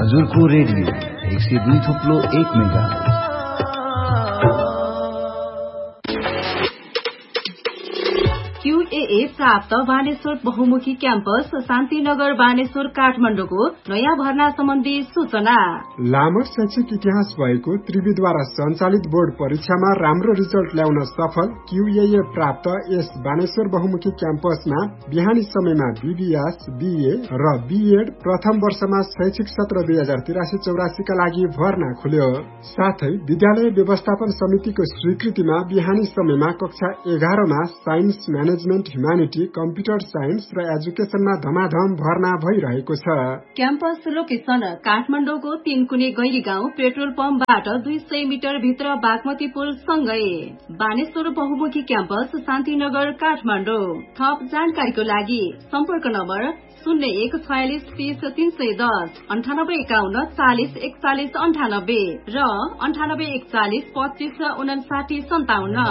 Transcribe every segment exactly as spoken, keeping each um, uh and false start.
हजुरको रेडियो एक सय दुई थुप्लो एक मेगा क्यूएए प्राप्त बानेश्वर बहुमुखी क्याम्पस शान्तिनगर बानेश्वर काठमाडौँको नयाँ भर्ना सम्बन्धी सूचना। लामो शैक्षिक इतिहास भएको त्रिविद्वारा सञ्चालित बोर्ड परीक्षामा राम्रो रिजल्ट ल्याउन सफल क्यूएए प्राप्त यस बानेश्वर बहुमुखी क्याम्पसमा बिहानी समयमा बीबीएस, बीए र बीएड प्रथम वर्षमा शैक्षिक सत्र दुई हजार तिरासी चौरासी का लागि भर्ना खुल्यो। साथै विद्यालय व्यवस्थापन समितिको स्वीकृतिमा बिहानी समयमा कक्षा एघारमा साइन्स, म्यानेजमेन्ट, ह्युमानिटी, कम्प्युटर साइन्स र एजुकेशनमा धमाधम भर्ना भइरहेको छ। क्याम्पस लोकेसन काठमाडौँको तीनकुने गैरी गाउँ पेट्रोल पम्पबाट दुई सय मिटर भित्र बागमती पुल सँगै बानेश्वर बहुमुखी क्याम्पस शान्तिनगर काठमाडौँ। थप जानकारीको लागि सम्पर्क नम्बर शून्य एक छयालिस तीस तीन सय दस अन्ठानब्बे एकाउन्न चालिस एकचालिस अन्ठानब्बे र अन्ठानब्बे एकचालिस पच्चीस उनासाठी सन्ताउन्न।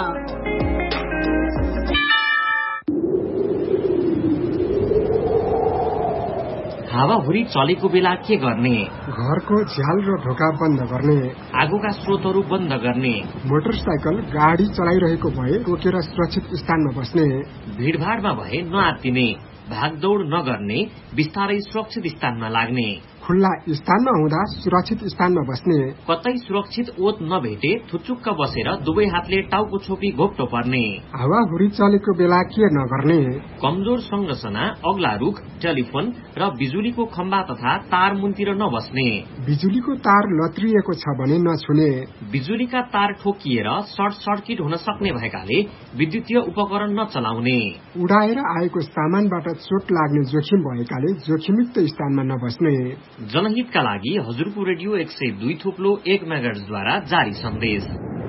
हावाहुरी चलेको बेला के गर्ने? घरको झ्याल र ढोका बन्द गर्ने, आगोका स्रोतहरू बन्द गर्ने, मोटरसाइकल गाडी चलाइरहेको भए रोकेर सुरक्षित स्थानमा बस्ने, भीड़भाड़मा भए नआत्तिने, भागदौड़ नगर्ने, बिस्तारै सुरक्षित स्थानमा लाग्ने, खुल्ला स्थानमा हुँदा सुरक्षित स्थानमा बस्ने, कतै सुरक्षित ओत नभेटे थुचुक्क बसेर दुवै हातले टाउको छोपी घोप्टो पर्ने, हावाहुरी चलेको बेला के नगर्ने, कमजोर संरचना, अग्ला रुख, टेलिफोन र बिजुलीको खम्बा तथा तार मुनतिर नबस्ने, बिजुलीको तार लत्रिएको छ भने नछुने, बिजुलीका तार ठोकिएर सर्ट सर्किट हुन सक्ने भएकाले विद्युतीय उपकरण नचलाउने, उडाएर आएको सामानबाट चोट लाग्ने जोखिम भएकाले जोखिमयुक्त स्थानमा नबस्ने। जनहितका लागि हजुरको रेडियो एक सय दुई थुप्लो एक मेगाहर्जद्वारा जारी सन्देश।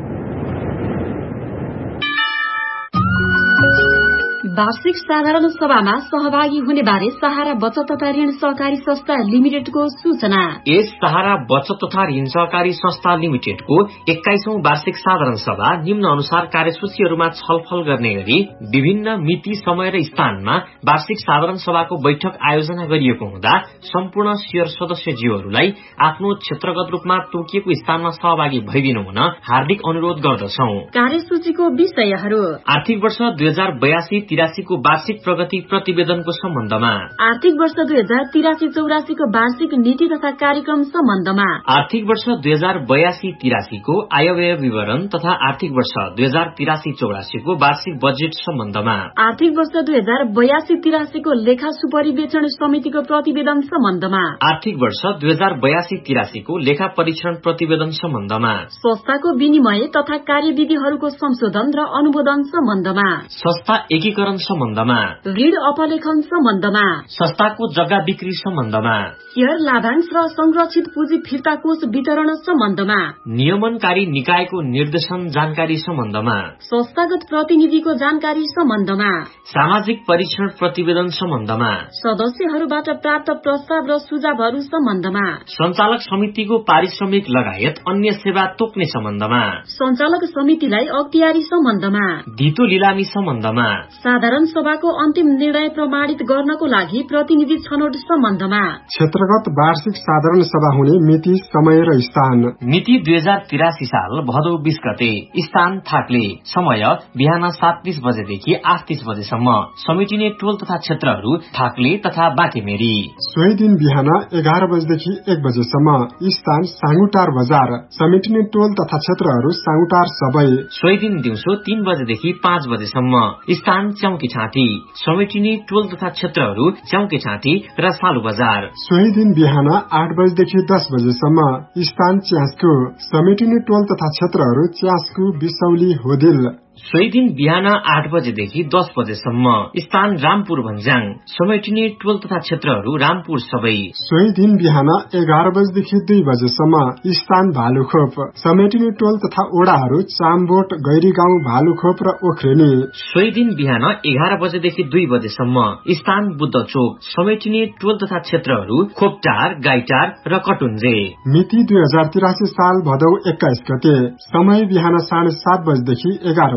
वार्षिक साधारण सभामा सहभागी हुने बारे सहारा बचत तथा ऋण सहकारी संस्था लिमिटेडको सूचना। यस सहारा बचत तथा ऋण सहकारी संस्था लिमिटेडको एक्काइसौं वार्षिक साधारण सभा निम्न अनुसार कार्यसूचीहरूमा छलफल गर्ने गरी विभिन्न मिति, समय र स्थानमा वार्षिक साधारण सभाको बैठक आयोजना गरिएको हुँदा सम्पूर्ण शेयर सदस्यज्यूहरूलाई आफ्नो क्षेत्रगत रूपमा तोकिएको स्थानमा सहभागी भइदिनु हुन हार्दिक अनुरोध गर्दछौ। कार्यसूचीको विषयहरू: आर्थिक वर्ष दुई हजार बयासी तिरासीको वार्षिक प्रगति प्रतिवेदनको सम्बन्धमा, आर्थिक वर्ष दुई हजार तिरासी चौरासीको वार्षिक नीति तथा कार्यक्रम सम्बन्धमा, आर्थिक वर्ष दुई हजार बयासी तिरासीको आयव्यय विवरण तथा आर्थिक वर्ष दुई हजार तिरासी चौरासीको वार्षिक बजेट सम्बन्धमा, आर्थिक वर्ष दुई हजार बयासी तिरासीको लेखा सुपरिवेक्षण समितिको प्रतिवेदन सम्बन्धमा, आर्थिक वर्ष दुई हजार बयासी तिरासीको लेखा परीक्षण प्रतिवेदन सम्बन्धमा, संस्थाको विनिमय तथा कार्यविधिहरूको संशोधन र अनुमोदन सम्बन्धमा, संस्था एकीकरण सम्बन्धमा, ऋण अपलेखन सम्बन्धमा, संस्थाको जग्गा बिक्री सम्बन्धमा, शेयर लाभांश र संरक्षित पुँजी फिर्ता कोष वितरण सम्बन्धमा, नियमनकारी निकायको निर्देशन जानकारी सम्बन्धमा, संस्थागत प्रतिनिधिको जानकारी सम्बन्धमा, सामाजिक परीक्षण प्रतिवेदन सम्बन्धमा, सदस्यहरूबाट प्राप्त प्रस्ताव र सुझावहरू सम्बन्धमा, सञ्चालक समितिको पारिश्रमिक लगायत अन्य सेवा तोक्ने सम्बन्धमा, सञ्चालक समितिलाई अख्तियारी सम्बन्धमा, धितो लिलामी सम्बन्धमा, साधारण सभाको अन्तिम निर्णय प्रमाणित गर्नको लागि प्रतिनिधि छनौट सम्बन्धमा, क्षेत्रगत वार्षिक साधारण सभा हुने मिति, समय र स्थान। मिति दुई हजार तिरासी साल भदौ बीस गते, स्थान थाक्ले, समय बिहान सात तीस बजेदेखि आठ तीस बजेसम्म, समेटिने टोल तथा क्षेत्रहरू थाक्ले तथा बाँकेमेरी। सोही दिन बिहान एघार बजेदेखि एक बजेसम्म, स्थान साङ्गुटार बजार, समेटिने टोल तथा क्षेत्रहरू साङ्गुटार सबै। सोही दिन दिउँसो तीन बजेदेखि पाँच बजेसम्म, स्थान च्याउके छाँटी, समेटिने टोल तथा क्षेत्रहरू च्याउके छाँटी र सालु बजार। सोही दिन बिहान आठ बजेदेखि दस बजेसम्म, स्थान च्यास्कु, समेटिने टोल तथा क्षेत्रहरू च्यास्कु, बिसौली, होदिल। सोही दिन बिहान आठ बजेदेखि दस बजेसम्म, स्थान रामपुर भन्ज्याङ, समेटिने टोल तथा क्षेत्रहरू रामपुर सबै। सोही दिन बिहान एघार बजेदेखि दुई बजेसम्म, स्थान भालुखोप, समेटिने टोल तथा ओडाहरू चामबोट, गैरीगाउँ, भालुखोप र ओख्रेनी। सोही दिन बिहान एघार बजेदेखि दुई बजेसम्म, स्थान बुद्धचोक, समेटिने टोल तथा क्षेत्रहरू खोपटार, गाईटार र कटुन्जे। मिति दुई हजार तिरासी साल भदौ एक्काइस गते, समय बिहान साढे सात बजेदेखि एघार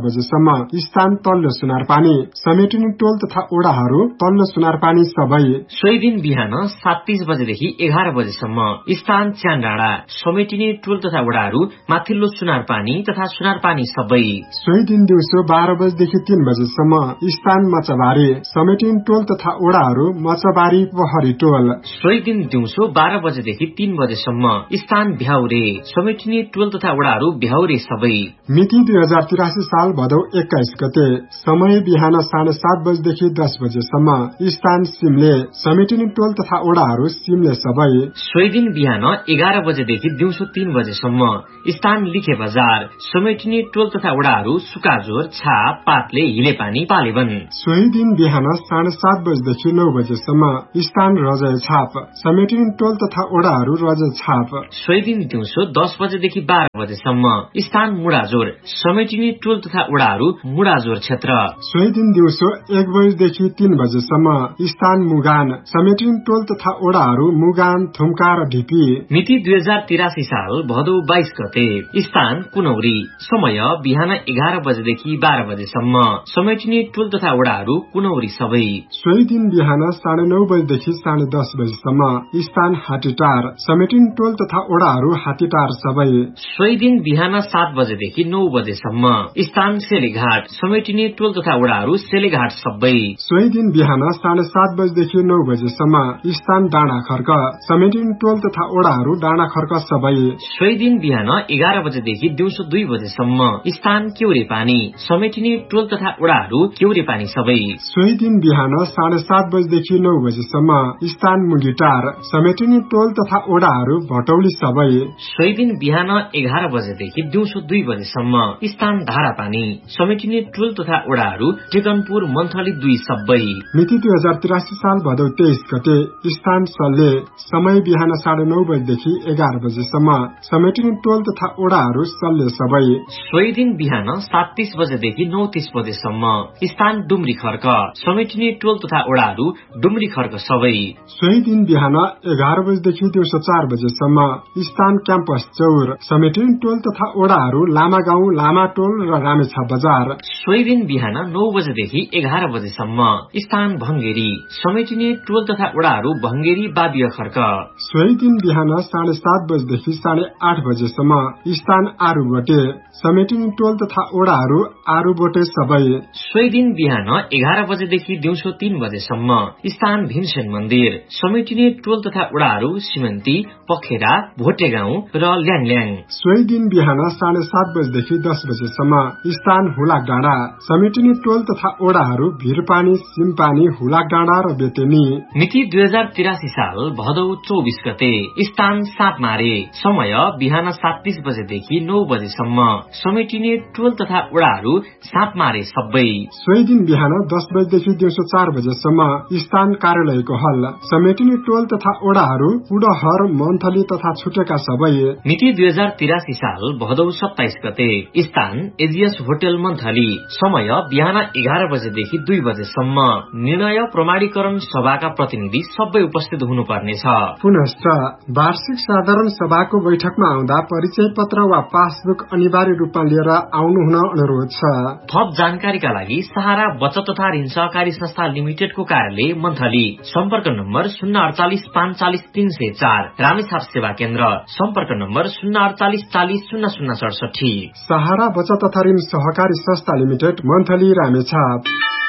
बजेसम्म स्थान तल्लो सुनारपानी समेटिने टोल तथा ओडाहरू तल्लो सुनारपानी सबै। सोही दिन बिहान सात तीस बजेदेखि एघार बजेसम्म स्थान च्यानडाँडा समेटिने टोल तथा ओडाहरू माथिल्लो सुनारपानी तथा सुनारपानी सबै। सोही दिन दिउँसो बाह्र बजेदेखि तीन बजेसम्म स्थान मचबारी समेटिने टोल तथा ओडाहरू मचबारी पहरी टोल। सोही दिन दिउँसो बाह्र बजेदेखि तीन बजेसम्म स्थान भ्याउरे समेटिने टोल तथा ओडाहरू भ्याउरे सबै। मिति दुई हजार तिरासी साल भदौ एक्काइस गते समय बिहान साढे सात बजेदेखि दस बजेसम्म स्थान सिमले समेटिने टोल तथा ओडाहरू सिमले सबै। सोही दिन बिहान एघार बजेदेखि दिउँसो तीन बजेसम्म स्थान लिखे बजार समेटिने टोल तथा ओडाहरू सुकाजोर छाप पातले हिलेपानी पालेवन। सोही दिन बिहान साढे सात बजेदेखि नौ बजेसम्म स्थान रजय छाप समेटिने टोल तथा ओडाहरू रजय छाप। सोही दिन दिउँसो दस बजेदेखि बाह्र बजेसम्म स्थान मुडाजोर समेटिने टोल तथा ओडाहरू मुडाजोर क्षेत्र। सोही दिन दिउँसो एक बजेदेखि तीन बजेसम्म स्थान मुगान समेटिने टोल तथा ओडाहरू मुगान थुम्का र ढिपी। मिति दुई हजार तिरासी साल भदौ बाइस गते स्थान कुनौरी समय बिहान एघार बजेदेखि बाह्र बजेसम्म समेटिने टोल तथा ओडाहरू कुनौरी सबै। सोही दिन बिहान साढे नौ बजेदेखि साढे दस बजेसम्म स्थान हाटीटार समेटिने टोल तथा ओडाहरू हाटीटार सबै। सोही दिन बिहान सात बजेदेखि नौ बजेसम्म स्थान सेलेघाट समेटिने टोल तथा ओडाहरू सेलेघाट सबै। सोही दिन बिहान साढे सात बजेदेखि नौ बजेसम्म स्थान डाँडा खर्क समेटिने टोल तथा ओडाहरू डाँडा खर्क सबै। सोही दिन बिहान एघार बजेदेखि दिउँसो दुई बजेसम्म स्थान केउरे पानी समेटिने टोल तथा ओडाहरू केउरे पानी सबै। सोही दिन बिहान साढे सात बजेदेखि नौ बजेसम्म स्थान मुगिटार समेटिने टोल तथा ओडाहरू भटौली सबै। सोही दिन बिहान एघार बजेदेखि दिउँसो दुई बजेसम्म स्थान धारापानी समेटिने टोल तथा ओडाहरू टेकनपुर मन्थली दुई सबै। मिति दुई हजार तिरासी साल भदौ तेइस गते स्थान सल्ले समय बिहान साढे नौ बजेदेखि एघार बजेसम्म समेटिने टोल तथा ओडाहरू सल्ले सबै। सोही दिन बिहान सात तीस बजेदेखि नौ तीस बजेसम्म स्थान डुम्री खर्क समेटिने टोल तथा ओडाहरू डुम्री खर्क सबै। सोही दिन बिहान एघार बजेदेखि दिउँसो चार बजेसम्म स्थान क्याम्पस चौर समेटिने टोल तथा ओडाहरू लामा गाउँ लामा टोल र रामेछाप बजार। सोही दिन बिहान नौ बजेदेखि एघार बजेसम्म स्थान भंगेरी समेटिने टोल तथा ओडाहरू भंगेरी बाबिय खर्क। सोही दिन बिहान साढे सात बजेदेखि साढे आठ बजेसम्म स्थान आरूबोटे समेटिने टोल तथा ओडाहरू आरूबोटे सबै। सोही दिन बिहान एघार बजेदेखि दिउँसो तीन बजेसम्म स्थान भीमसेन मन्दिर समेटिने टोल तथा ओडाहरू सिमन्ती पखेरा भोटेगाउँ र ल्याङल्याङ। सोही दिन बिहान साढे सात बजेदेखि दस बजेसम्म स्थान हुलाक डाँडा समेटिने टोल तथा ओडाहरू भिरपानी सिमपानी हुलाक डाँडा र बेतेनी। मिति दुई हजार तिरासी साल भदौ चौबिस गते स्थान सापमारे समय बिहान सात तीस बजेदेखि नौ बजेसम्म समेटिने टोल तथा ओडाहरू सापमारे सबै। सोही दिन बिहान दस बजेदेखि दिउँसो चार बजेसम्म स्थान कार्यालयको हल समेटिने टोल तथा ओडाहरू पुडहर मन्थली तथा छुटेका सबै। मिति दुई हजार तिरासी साल भदौ सत्ताइस गते स्थान एजिएस होटल मन्थली समय बिहान एघार बजेदेखि दुई बजेसम्म निर्णय प्रमाणीकरण सभाका प्रतिनिधि सबै उपस्थित हुनुपर्नेछ। पुनश्च वार्षिक साधारण सभाको बैठकमा आउँदा परिचय पत्र वा पासबुक अनिवार्य रूपमा लिएर आउनु हुन अनुरोध छ। थप जानकारीका लागि सहारा बचत तथा ऋण सहकारी संस्था लिमिटेडको कार्यालय मन्थली सम्पर्क नम्बर शून्य अडचालिस पाँच चालिस तीन सय चार रामेछाप सेवा केन्द्र सम्पर्क नम्बर शून्य अडचालिस चालिस शून्य शून्य सडसठी। सहारा बचत तथा ऋण सहकारी संस्था limited monthly Ramechhap.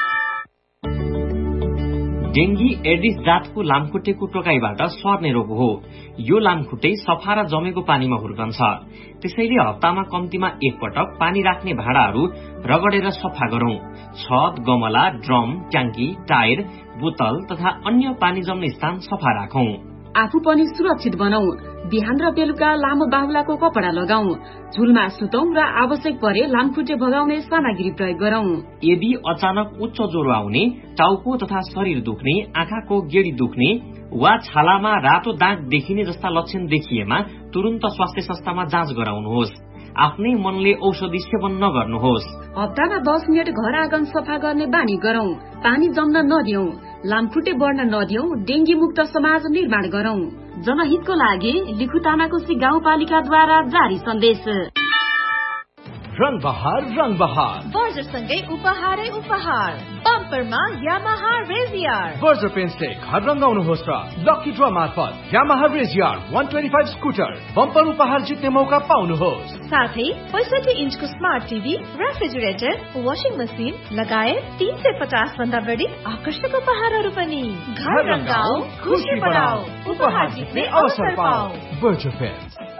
Dengue Aedes जातको लामखुट्टेको टोकाइबाट सर्ने रोग हो। यो लामखुट्टे सफा र जमेको पानीमा हुर्कन्छ। त्यसैले हप्तामा कम्तीमा एक पटक पानी राख्ने भाँडाहरू रगडेर सफा गरौं। छत गमला ड्रम ट्याङ्की टायर बोतल तथा अन्य पानी जम्ने स्थान सफा राखौं। आफू पनि सुरक्षित बनाऊ। बिहान र बेलुका लामो बाहुलाको कपडा लगाऊ। झुलमा सुतौं र आवश्यक परे लामखुट्टे भगाउने सामग्री प्रयोग गरौं। यदि अचानक उच्च ज्वरो आउने, टाउको तथा शरीर दुख्ने, आँखाको गेडी दुख्ने वा छालामा रातो दाग देखिने जस्ता लक्षण देखिएमा तुरन्त स्वास्थ्य संस्थामा जाँच गराउनुहोस्। आफ्नै मनले औषधि सेवन नगर्नुहोस्। हप्तामा दस मिनट घर आँगन सफा गर्ने बानी गरौं। पानी जम्न नदियौं। लामखुट्टे बढ्न नदियौं। डेंगी मुक्त समाज निर्माण गरौं। जनहितको लागि लिखु तामाकोसी गाउँपालिकाद्वारा जारी सन्देश। रङ बहार रङ बहार बर्जर सँगै उपहारै उपहार बम्परमा यामाहा रेजियर बर्जर पेन्ट्सले घर रंगाउनुहोस् र लकी ड्र मार्फत Yamaha रेजियर one twenty-five scooter bumper उपहार जित्ने मौका पाउनुहोस्। साथै पैंसठी इन्चको smart TV, refrigerator, washing machine लगायत तीन सय पचास भन्दा बढी आकर्षक उपहारहरू पनि। घर रंगाऊ, खुशी बढाऊ, उपहार जित्ने अवसर पाऊ। Berger paints.